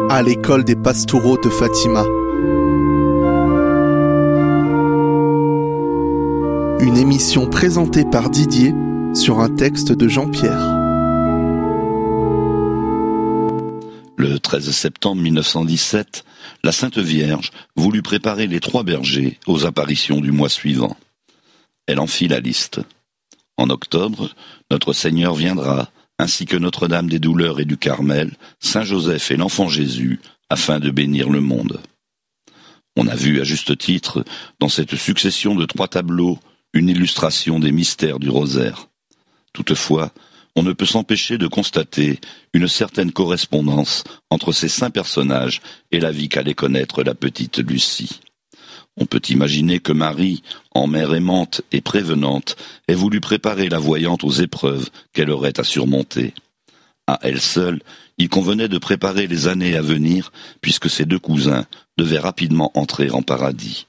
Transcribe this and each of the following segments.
à l'école des Pastoureaux de Fatima. Une émission présentée par Didier sur un texte de Jean-Pierre. Le 13 septembre 1917, la Sainte Vierge voulut préparer les 3 bergers aux apparitions du mois suivant. Elle en fit la liste. En octobre, notre Seigneur viendra, ainsi que Notre-Dame des Douleurs et du Carmel, Saint-Joseph et l'Enfant Jésus, afin de bénir le monde. On a vu à juste titre, dans cette succession de 3 tableaux, une illustration des mystères du rosaire. Toutefois, on ne peut s'empêcher de constater une certaine correspondance entre ces saints personnages et la vie qu'allait connaître la petite Lucie. On peut imaginer que Marie, en mère aimante et prévenante, ait voulu préparer la voyante aux épreuves qu'elle aurait à surmonter. À elle seule, il convenait de préparer les années à venir, puisque ses 2 cousins devaient rapidement entrer en paradis.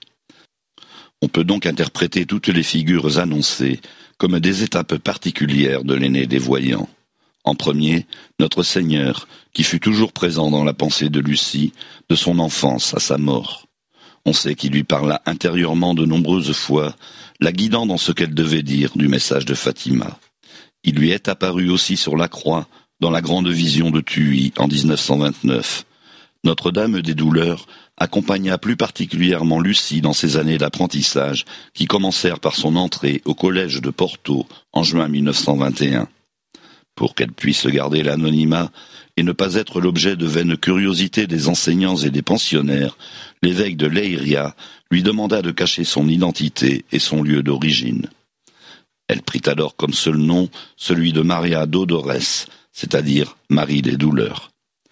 On peut donc interpréter toutes les figures annoncées comme des étapes particulières de l'aîné des voyants. En premier, notre Seigneur, qui fut toujours présent dans la pensée de Lucie, de son enfance à sa mort. On sait qu'il lui parla intérieurement de nombreuses fois, la guidant dans ce qu'elle devait dire du message de Fatima. Il lui est apparu aussi sur la croix, dans la grande vision de Tuy en 1929. Notre-Dame des Douleurs accompagna plus particulièrement Lucie dans ses années d'apprentissage qui commencèrent par son entrée au collège de Porto en juin 1921. Pour qu'elle puisse garder l'anonymat et ne pas être l'objet de vaines curiosités des enseignants et des pensionnaires, l'évêque de Leiria lui demanda de cacher son identité et son lieu d'origine. Elle prit alors comme seul nom celui de Maria Dolores, c'est-à-dire Marie des Douleurs.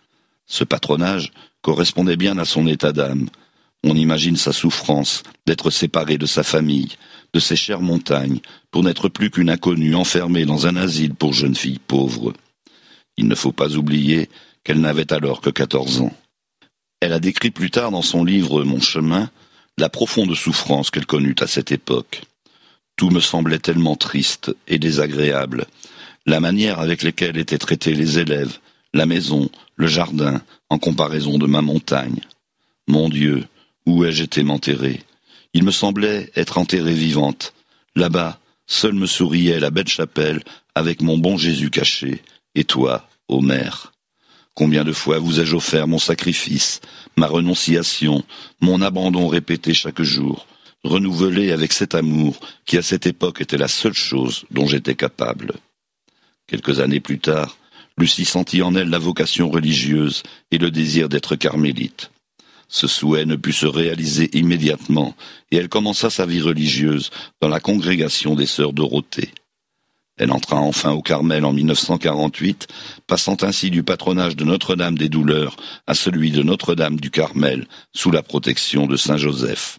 Ce patronage correspondait bien à son état d'âme. On imagine sa souffrance d'être séparée de sa famille, de ses chères montagnes, pour n'être plus qu'une inconnue enfermée dans un asile pour jeunes filles pauvres. Il ne faut pas oublier qu'elle n'avait alors que 14 ans. Elle a décrit plus tard dans son livre « Mon chemin » la profonde souffrance qu'elle connut à cette époque. Tout me semblait tellement triste et désagréable. La manière avec laquelle étaient traités les élèves, la maison, le jardin, en comparaison de ma montagne. Mon Dieu, où ai-je été m'enterrer? Il me semblait être enterrée vivante. Là-bas, seule me souriait la belle chapelle avec mon bon Jésus caché. Et toi, ô Mère, combien de fois vous ai-je offert mon sacrifice, ma renonciation, mon abandon répété chaque jour, renouvelé avec cet amour qui à cette époque était la seule chose dont j'étais capable. Quelques années plus tard, Lucie sentit en elle la vocation religieuse et le désir d'être carmélite. Ce souhait ne put se réaliser immédiatement et elle commença sa vie religieuse dans la congrégation des sœurs Dorothée. Elle entra enfin au Carmel en 1948, passant ainsi du patronage de Notre-Dame des Douleurs à celui de Notre-Dame du Carmel, sous la protection de Saint-Joseph.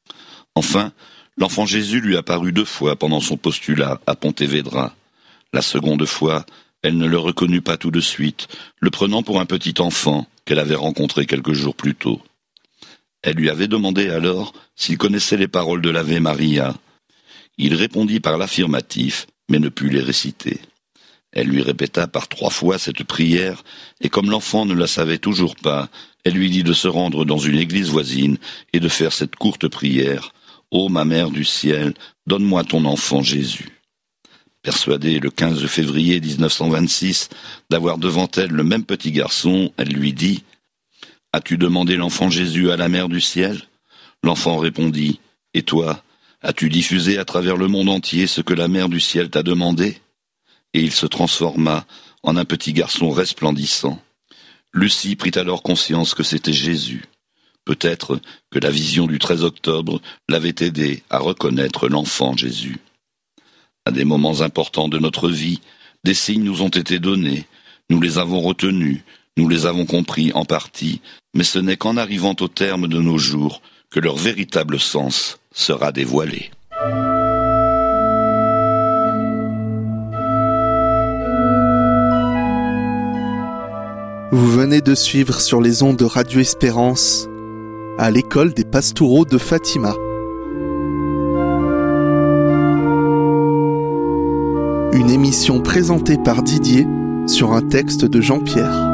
Enfin, l'Enfant Jésus lui apparut 2 fois pendant son postulat à Pontevedra. La seconde fois, elle ne le reconnut pas tout de suite, le prenant pour un petit enfant qu'elle avait rencontré quelques jours plus tôt. Elle lui avait demandé alors s'il connaissait les paroles de l'Ave Maria. Il répondit par l'affirmatif, mais ne put les réciter. Elle lui répéta par 3 fois cette prière, et comme l'enfant ne la savait toujours pas, elle lui dit de se rendre dans une église voisine et de faire cette courte prière. « Ô ma mère du ciel, donne-moi ton enfant Jésus ». Persuadée le 15 février 1926 d'avoir devant elle le même petit garçon, elle lui dit « As-tu demandé l'enfant Jésus à la mère du ciel ?» L'enfant répondit « Et toi, as-tu diffusé à travers le monde entier ce que la mère du ciel t'a demandé ?» Et il se transforma en un petit garçon resplendissant. Lucie prit alors conscience que c'était Jésus. Peut-être que la vision du 13 octobre l'avait aidé à reconnaître l'enfant Jésus. À des moments importants de notre vie, des signes nous ont été donnés, nous les avons retenus, nous les avons compris en partie, mais ce n'est qu'en arrivant au terme de nos jours que leur véritable sens sera dévoilé. Vous venez de suivre sur les ondes de Radio Espérance à l'école des Pastoureaux de Fatima. Une émission présentée par Didier sur un texte de Jean-Pierre.